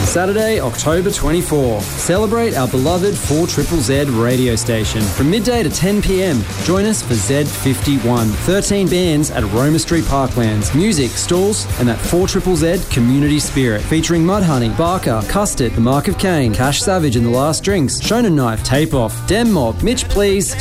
Saturday, October 24. Celebrate our beloved 4ZZZ radio station. From midday to 10 p.m, join us for Z51. 13 bands at Roma Street Parklands. Music, stalls, and that 4ZZZ community spirit. Featuring Mudhoney, Barker, Custard, The Mark of Cain, Cash Savage and The Last Drinks, Shonen Knife, Tape Off, Dem Mob, Mitch Please,